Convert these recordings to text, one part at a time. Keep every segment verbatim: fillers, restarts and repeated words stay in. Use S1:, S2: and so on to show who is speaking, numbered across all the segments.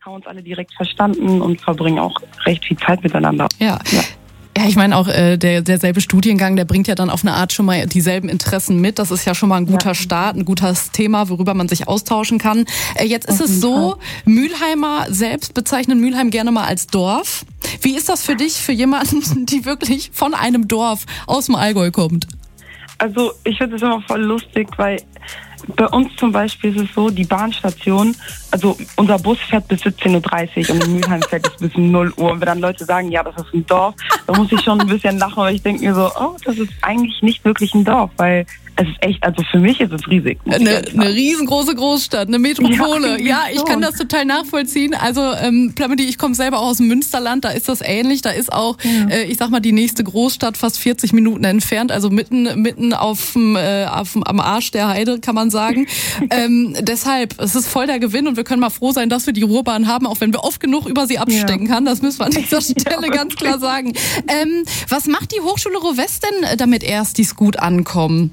S1: haben uns alle direkt verstanden und verbringen auch recht viel Zeit miteinander.
S2: Ja.
S1: ja.
S2: Ja, ich meine auch, äh, der, derselbe Studiengang, der bringt ja dann auf eine Art schon mal dieselben Interessen mit. Das ist ja schon mal ein guter ja. Start, ein gutes Thema, worüber man sich austauschen kann. Äh, jetzt ist es so, Mülheimer selbst bezeichnen Mülheim gerne mal als Dorf. Wie ist das für dich, für jemanden, die wirklich von einem Dorf aus dem Allgäu kommt?
S1: Also ich finde es immer voll lustig, weil bei uns zum Beispiel ist es so, die Bahnstation, also unser Bus fährt bis siebzehn Uhr dreißig und in Mülheim fährt es bis null Uhr. Und wenn dann Leute sagen, ja, das ist ein Dorf, dann muss ich schon ein bisschen lachen, weil ich denke mir so, oh, das ist eigentlich nicht wirklich ein Dorf, weil es ist echt, also für mich ist es riesig.
S2: Eine, eine riesengroße Großstadt, eine Metropole. Ja, ja, ich kann das total nachvollziehen. Also ähm, Plamedi, ich komme selber auch aus dem Münsterland, da ist das ähnlich. Da ist auch, ja. äh, ich sag mal, die nächste Großstadt fast vierzig Minuten entfernt, also mitten mitten aufm, äh, aufm, am Arsch der Heide, kann man sagen. ähm, deshalb, es ist voll der Gewinn und wir können mal froh sein, dass wir die Ruhrbahn haben, auch wenn wir oft genug über sie abstecken ja. kann. Das müssen wir an dieser Stelle ja, ganz klar sagen. Ähm, was macht die Hochschule Ruhr-West denn, damit Erstis gut ankommen?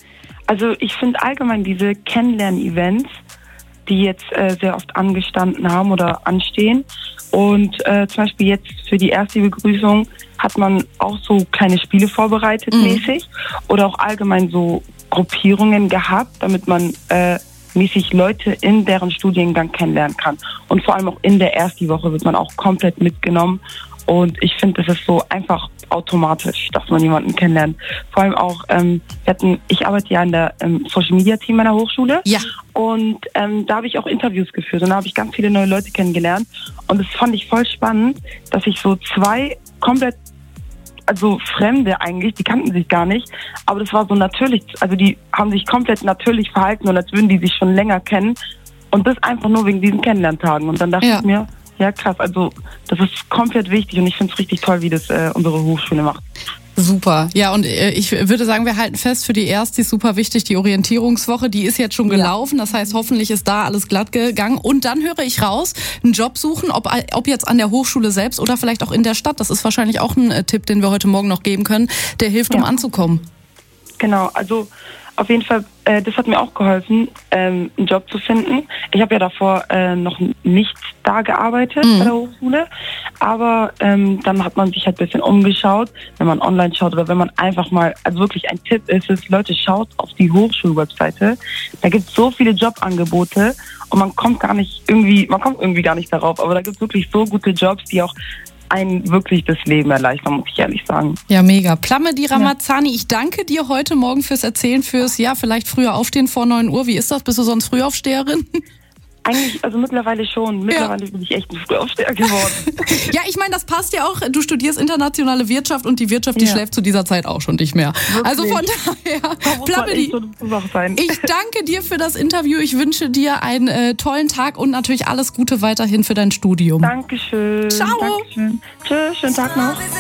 S1: Also ich finde allgemein diese Kennenlern-Events, die jetzt äh, sehr oft angestanden haben oder anstehen. Und äh, zum Beispiel jetzt für die erste Begrüßung hat man auch so kleine Spiele vorbereitet mhm. mäßig oder auch allgemein so Gruppierungen gehabt, damit man äh, mäßig Leute in deren Studiengang kennenlernen kann. Und vor allem auch in der ersten Woche wird man auch komplett mitgenommen. Und ich finde, das ist so einfach automatisch, dass man jemanden kennenlernt. Vor allem auch, ähm, wir hatten, ich arbeite ja in der ähm, Social Media Team meiner Hochschule.
S2: Ja.
S1: Und ähm, da habe ich auch Interviews geführt und da habe ich ganz viele neue Leute kennengelernt. Und das fand ich voll spannend, dass ich so zwei komplett, also Fremde eigentlich, die kannten sich gar nicht, aber das war so natürlich, also die haben sich komplett natürlich verhalten und als würden die sich schon länger kennen. Und das einfach nur wegen diesen Kennenlerntagen. Und dann dachte ja. ich mir, ja, krass. Also das ist komplett wichtig und ich finde es richtig toll, wie das äh, unsere Hochschule macht.
S2: Super. Ja, und äh, ich würde sagen, wir halten fest, für die Erstis super wichtig, die Orientierungswoche, die ist jetzt schon gelaufen. Das heißt, hoffentlich ist da alles glatt gegangen. Und dann höre ich raus, einen Job suchen, ob, ob jetzt an der Hochschule selbst oder vielleicht auch in der Stadt. Das ist wahrscheinlich auch ein äh, Tipp, den wir heute Morgen noch geben können, der hilft, ja. um anzukommen. Genau, also auf jeden Fall, äh, das hat mir auch geholfen, ähm, einen Job zu finden. Ich habe ja davor äh, noch nicht da gearbeitet mhm. bei der Hochschule, aber ähm, dann hat man sich halt ein bisschen umgeschaut, wenn man online schaut oder wenn man einfach mal, also wirklich ein Tipp ist es, Leute, schaut auf die Hochschulwebseite, da gibt es so viele Jobangebote und man kommt gar nicht irgendwie, man kommt irgendwie gar nicht darauf, aber da gibt es wirklich so gute Jobs, die auch einen wirklich das Leben erleichtern, muss ich ehrlich sagen. Ja, mega. Plamedi Ramazzani, ja. ich danke dir heute Morgen fürs Erzählen, fürs, ja, vielleicht früher aufstehen vor neun Uhr. Wie ist das? Bist du sonst Frühaufsteherin? Eigentlich, also mittlerweile schon. Mittlerweile ja. bin ich echt ein Frühaufsteher geworden. Ja, ich meine, das passt ja auch. Du studierst internationale Wirtschaft und die Wirtschaft, die ja. schläft zu dieser Zeit auch schon nicht mehr. Wirklich? Also von daher, Plamedi, ich danke dir für das Interview. Ich wünsche dir einen äh, tollen Tag und natürlich alles Gute weiterhin für dein Studium. Dankeschön. Ciao. Dankeschön. Tschüss, schönen Tag noch.